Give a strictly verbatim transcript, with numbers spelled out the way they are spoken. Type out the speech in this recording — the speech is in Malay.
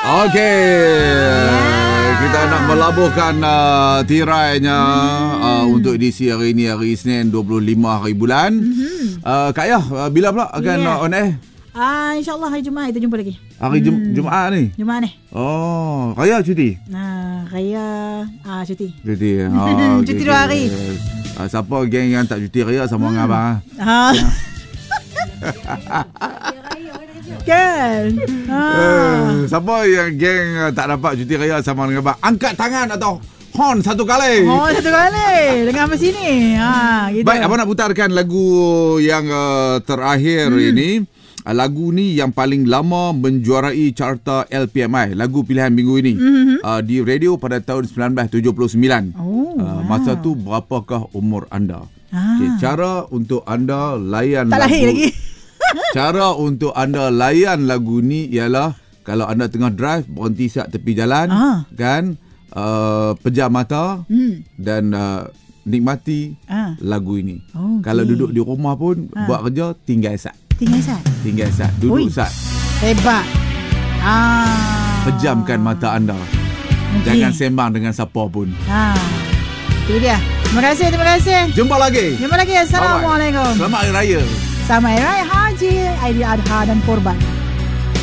Okey. Yeah. Kita nak melabuhkan uh, tirainya hmm. uh, untuk edisi hari ini, hari Isnin dua puluh lima hari bulan. Hmm. Uh, Kak Yah, uh, bila pula akan yeah. uh, on air? Ah, InsyaAllah hari Jumaat kita jumpa lagi. Hari Jum- hmm. Jumaat ni? Jumaat ni. Oh, Raya cuti? Nah, Raya ah cuti. Cuti. Oh, cuti okay, dua hari. Uh, siapa geng yang tak cuti Raya sama hmm. dengan abang? Ha. Kan? Ha. Uh, siapa yang geng uh, tak dapat cuti Raya sama dengan abang? Angkat tangan atau horn satu kali. Horn satu kali. Dengar apa sini. Ha, gitu. Baik, abang nak putarkan lagu yang uh, terakhir hmm. ini. Lagu ni yang paling lama menjuarai carta L P M I, lagu pilihan minggu ini, mm-hmm. uh, di radio pada tahun sembilan belas tujuh puluh sembilan. Oh, uh, wow. Masa tu berapakah umur anda? Ah. Okay, cara untuk anda layan tak lagu, lahir lagi. Cara untuk anda layan lagu ni ialah kalau anda tengah drive, berhenti saat tepi jalan, ah. kan, uh, pejam mata mm. dan uh, nikmati ah. lagu ini. Okay. Kalau duduk di rumah pun ah. buat kerja, tinggal sat. Tinggal sat. Tinggal sat. Duduk Ui. sat. Hebat. Ah. Pejamkan mata anda. Okay. Jangan sembang dengan siapa pun. Ah. Itu dia. Terima kasih, terima kasih. Jumpa lagi. Jumpa lagi. Assalamualaikum. Selamat Hari Raya. Selamat Hari Raya Haji, Aidil Adha dan Korban.